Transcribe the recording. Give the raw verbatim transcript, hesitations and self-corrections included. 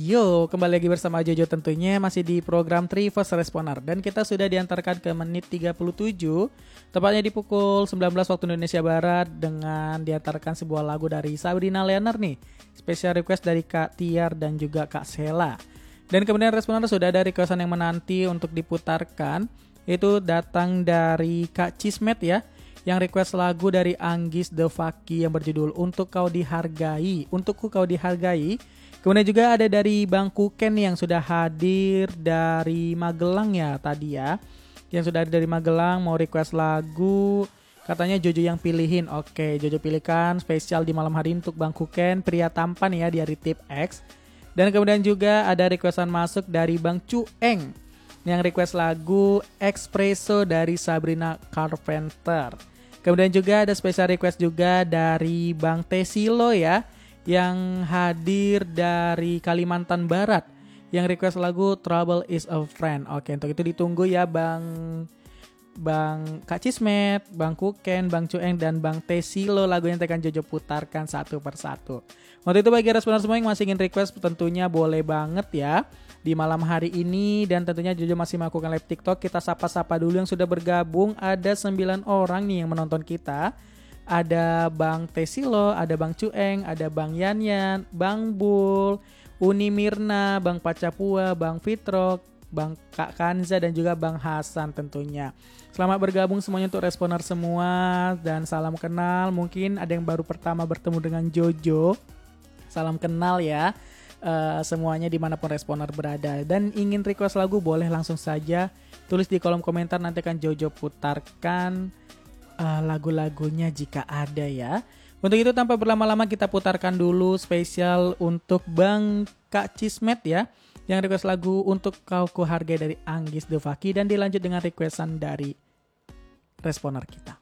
Yo, kembali lagi bersama Jojo tentunya masih di program Three First Responder. Dan kita sudah diantarkan ke menit tiga puluh tujuh, tepatnya di pukul sembilan belas waktu Indonesia Barat, dengan diantarkan sebuah lagu dari Sabrina Leonard nih, special request dari Kak Tiar dan juga Kak Sela. Dan kemudian Responder sudah ada requestan yang menanti untuk diputarkan, itu datang dari Kak Cismet ya, yang request lagu dari Anggis The Faki yang berjudul Untuk Kau Dihargai, Untukku Kau Dihargai. Kemudian juga ada dari Bang Kuken yang sudah hadir dari Magelang ya tadi ya. Yang sudah hadir dari Magelang mau request lagu, katanya Jojo yang pilihin. Oke, Jojo pilihkan spesial di malam hari untuk Bang Kuken, pria tampan ya dari Tip X. Dan kemudian juga ada requestan masuk dari Bang Cueng yang request lagu Espresso dari Sabrina Carpenter. Kemudian juga ada special request juga dari Bang Tesilo ya, yang hadir dari Kalimantan Barat, yang request lagu Trouble is a Friend. Oke, untuk itu ditunggu ya Bang Bang Kak Cismet, Bang Kuken, Bang Cueng, dan Bang Tesilo, lagu yang akan Jojo putarkan satu persatu. Waktu itu bagi responder semua yang masih ingin request tentunya boleh banget ya di malam hari ini. Dan tentunya Jojo masih melakukan live TikTok. Kita sapa-sapa dulu yang sudah bergabung. Ada sembilan orang nih yang menonton kita. Ada Bang Tesilo, ada Bang Cueng, ada Bang Yanyan, Bang Bul, Uni Mirna, Bang Pacapua, Bang Fitrok, Bang Kak Kanza, dan juga Bang Hasan tentunya. Selamat bergabung semuanya untuk responder semua dan salam kenal. Mungkin ada yang baru pertama bertemu dengan Jojo. Salam kenal ya uh, semuanya dimanapun responder berada. Dan ingin request lagu boleh langsung saja tulis di kolom komentar, nanti akan Jojo putarkan Uh, lagu-lagunya jika ada ya. Untuk itu tanpa berlama-lama kita putarkan dulu spesial untuk Bang Kak Cismet ya, yang request lagu Untuk Kau Ku Hargai dari Anggis The Faki, dan dilanjut dengan requestan dari responder kita.